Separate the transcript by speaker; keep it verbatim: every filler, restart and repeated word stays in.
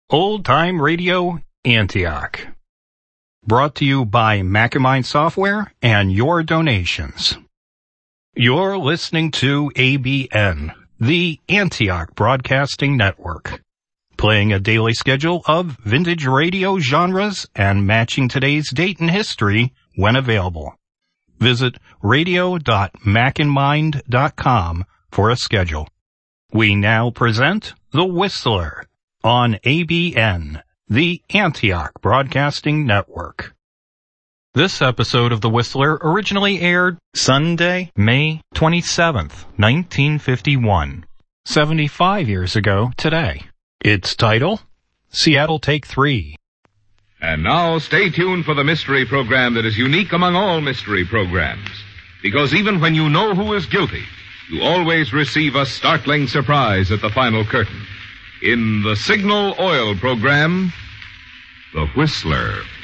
Speaker 1: Old Time Radio Antioch. Brought to you by Macamind Software and your donations. You're listening to A B N, the Antioch Broadcasting Network, playing a daily schedule of vintage radio genres and matching today's date in history when available. Visit radio dot macandmind dot com for a schedule. We now present The Whistler on A B N, the Antioch Broadcasting Network. This episode of The Whistler originally aired Sunday, May twenty-seventh, nineteen fifty-one, seventy-five years ago today. Its title, Seattle Take Three.
Speaker 2: And now stay tuned for the mystery program that is unique among all mystery programs. Because even when you know who is guilty, you always receive a startling surprise at the final curtain. In the Signal Oil program, The Whistler.